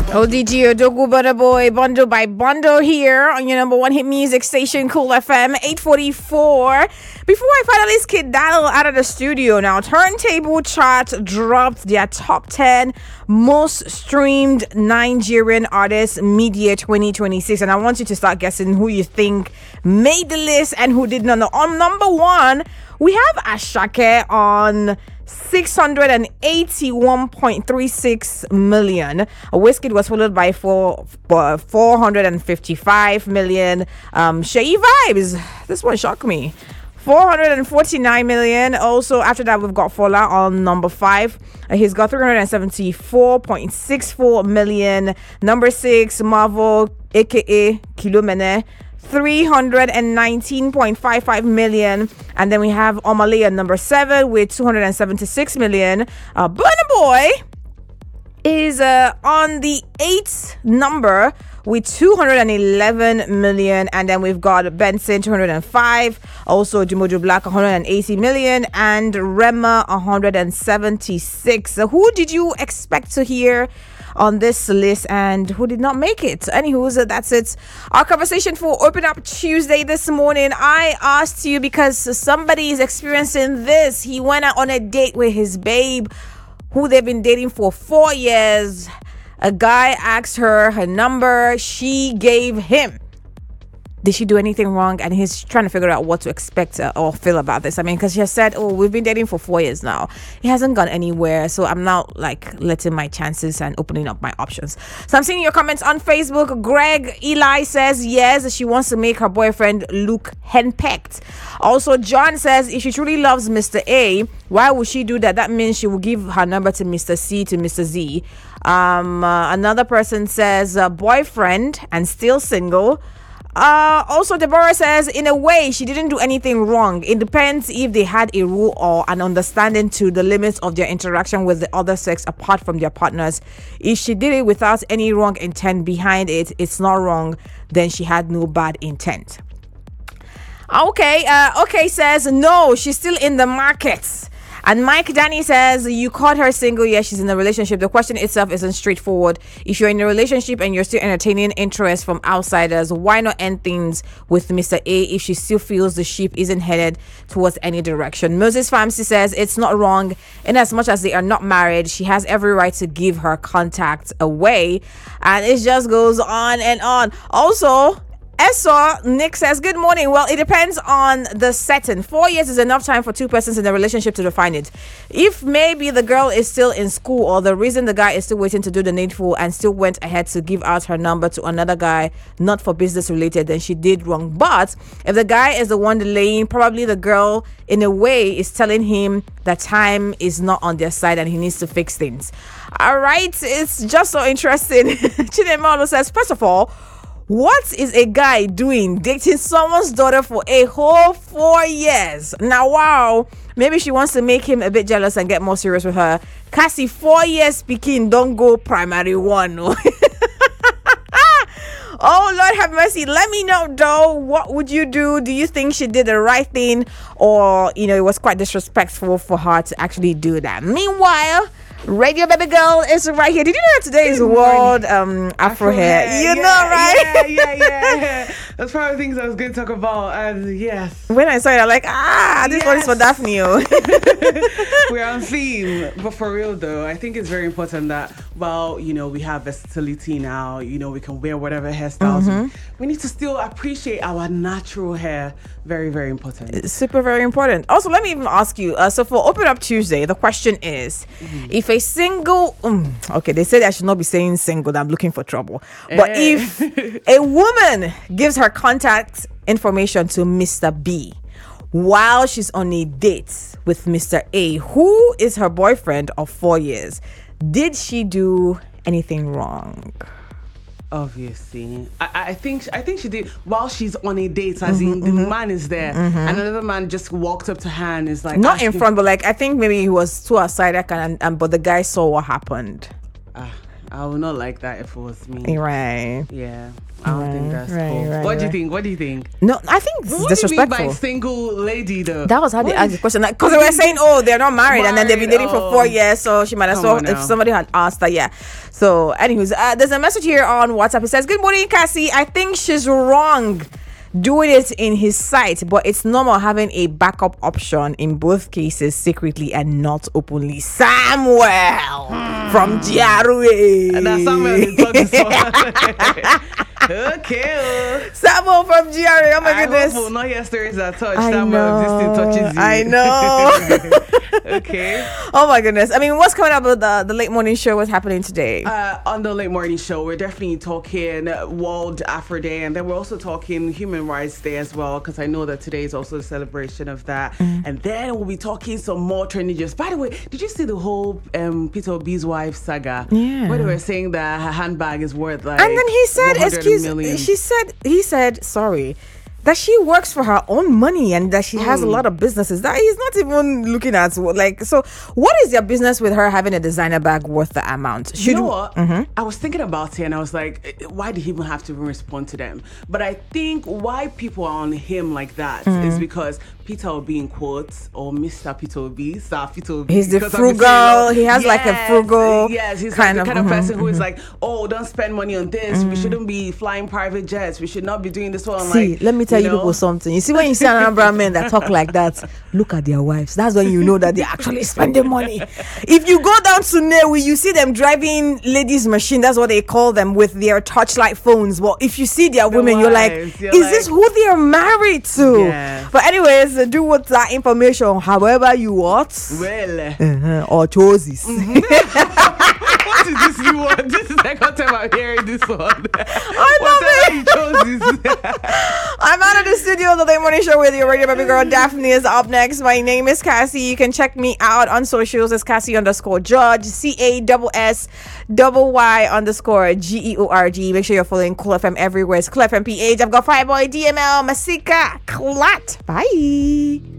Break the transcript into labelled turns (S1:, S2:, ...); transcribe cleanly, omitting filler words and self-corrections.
S1: ODG Odogu Butter Boy, bundle by bundle here on your number one hit music station, Cool FM 844. Before I finally skedaddle out of the studio now, Turntable Chart dropped their top 10 most streamed Nigerian artists mid-year 2026. And I want you to start guessing who you think made the list and who did not. On number one, we have Ashake on 681.36 million. Wizkid was followed by 455 million. Shay Vibes, this one shocked me, 449 million. Also after that, we've got Fola on number 5. He's got 374.64 million. Number 6, Marvel aka Kilomene, 319.55 million. And then we have Omale at number 7 with 276 million. Burna Boy is on the 8th number with 211 million. And then we've got Benson 205, also Jumojo Black 180 million, and Rema 176. So who did you expect to hear on this list and who did not make it? Anywho, that's it. Our conversation for Open Up Tuesday this morning. I asked you because somebody is experiencing this. He went out on a date with his babe, who they've been dating for 4 years. A guy asked her number. She gave him. Did she do anything wrong? And he's trying to figure out what to expect or feel about this. I mean, because she has said, oh, we've been dating for 4 years now. It hasn't gone anywhere. So I'm now like letting my chances and opening up my options. So I'm seeing your comments on Facebook. Greg Eli says, yes, she wants to make her boyfriend look henpecked. Also, John says, if she truly loves Mr. A, why would she do that? That means she will give her number to Mr. C, to Mr. Z. Another person says, boyfriend and still single. Also, Deborah says, in a way, she didn't do anything wrong. It depends if they had a rule or an understanding to the limits of their interaction with the other sex apart from their partners. If she did it without any wrong intent behind it, it's not wrong. Then she had no bad intent. Okay says, no, she's still in the market. And Mike Danny says, you caught her single. Yes, she's in a relationship. The question itself isn't straightforward. If you're in a relationship and you're still entertaining interest from outsiders, why not end things with Mr. A if she still feels the ship isn't headed towards any direction? Moses Famsi says, it's not wrong. In as much as they are not married, she has every right to give her contacts away. And it just goes on and on. Also, Nick says, good morning. Well, it depends on the setting. 4 years is enough time for two persons in a relationship to define it. If maybe the girl is still in school or the reason the guy is still waiting to do the needful and still went ahead to give out her number to another guy, not for business related, then she did wrong. But if the guy is the one delaying, probably the girl in a way is telling him that time is not on their side and he needs to fix things. All right. It's just so interesting. Chidemalo says, first of all, what is a guy doing dating someone's daughter for a whole 4 years? Now, wow, maybe she wants to make him a bit jealous and get more serious with her. Cassie, 4 years speaking, don't go primary one. Oh, Lord have mercy. Let me know, though. What would you do? Do you think she did the right thing? Or, it was quite disrespectful for her to actually do that? Meanwhile, Radio Baby Girl is right here. Did you know that today is World Afro Hair? You know, right?
S2: Yeah. That's probably things I was going to talk about. And yes.
S1: When I saw it, I'm like, this one is for Daphne.
S2: We're on theme. But for real, though, I think it's very important that, we have versatility now. We can wear whatever hairstyles. Mm-hmm. We need to still appreciate our natural hair. Very, very important.
S1: It's super, very important. Also, let me even ask you. So for Open Up Tuesday, the question is, if a single... okay, they said I should not be saying single. I'm looking for trouble. But if a woman gives her contact information to Mr. B while she's on a date with Mr. A, who is her boyfriend of 4 years, did she do anything wrong?
S2: Obviously, I think she did while she's on a date. As in, the man is there, and another man just walked up to her and is like,
S1: not in front, but like I think maybe he was to her side, but the guy saw what happened.
S2: I would not like that if it was me.
S1: Right.
S2: Yeah. I don't think that's
S1: Right,
S2: cool.
S1: right,
S2: What do you
S1: right.
S2: think? What do you think?
S1: No, I think it's
S2: What do you mean
S1: disrespectful.
S2: by single lady though?
S1: That was how they
S2: What
S1: asked
S2: is-
S1: the question. Because they were saying, oh, they're not married, and then they've been dating for
S2: Married,
S1: 4 years, so she might as
S2: Come
S1: well,
S2: on
S1: if
S2: now.
S1: somebody had asked her, yeah. So, anyways, there's a message here on WhatsApp. It says, good morning, Cassie. I think she's wrong doing it in his sight, but it's normal having a backup option in both cases, secretly and not openly. Samuel from Jiarue.
S2: And that's Samuel who talked this one. Okay.
S1: Samuel from GRA. Oh my
S2: I
S1: goodness.
S2: hope we'll not hear stories that touch
S1: I
S2: Samuel. This thing touches you.
S1: I know.
S2: Okay.
S1: Oh my goodness. I mean, what's coming up with the late morning show? What's happening today?
S2: On the late morning show, we're definitely talking World Afro Day, and then we're also talking Human Rights Day as well, because I know that today is also a celebration of that. And then we'll be talking some more trending news. By the way, did you see the whole Peter Obi's wife saga?
S1: Yeah.
S2: Where they were saying that her handbag is worth like.
S1: And then he said,
S2: 100
S1: excuse
S2: million.
S1: he said, sorry, that she works for her own money and that she has a lot of businesses. That he's not even looking at, like, so what is your business with her having a designer bag worth the amount?
S2: You know what? I was thinking about it and I was like, why did he even have to even respond to them? But I think why people are on him like that is because Peter Obi in quotes, or Mr. Peter Obi, Sir Peter Obi.
S1: He's the
S2: because
S1: frugal,
S2: obviously,
S1: he has like a frugal
S2: Yes, he's
S1: kind
S2: like the
S1: of-
S2: kind of person who is like, oh, don't spend money on this. We shouldn't be flying private jets. We should not be doing this one.
S1: See,
S2: like,
S1: let me tell you
S2: know?
S1: people something. You see, when you see another men that talk like that, look at their wives. That's when you know that they're actually spending money. If you go down to Newi, you see them driving ladies' machine. That's what they call them, with their touchlight phones. Well, if you see their women, you're like,
S2: wives,
S1: is this who they're married to?
S2: Yes.
S1: But anyways, do with that information however you want.
S2: Well,
S1: Or chooses.
S2: what is this you want? This is the second time I'm hearing this one.
S1: I
S2: Whatever
S1: love
S2: you chose is.
S1: I'm out of the studio. The Late Morning Show with your radio baby girl Daphne is up next. My name is Cassie. You can check me out on socials as Cassie_George, CASSY_GEORG. Make sure you're following Cool FM everywhere. It's Cool FM PH. I've got Fireboy, DML, Masika, Clat. Bye.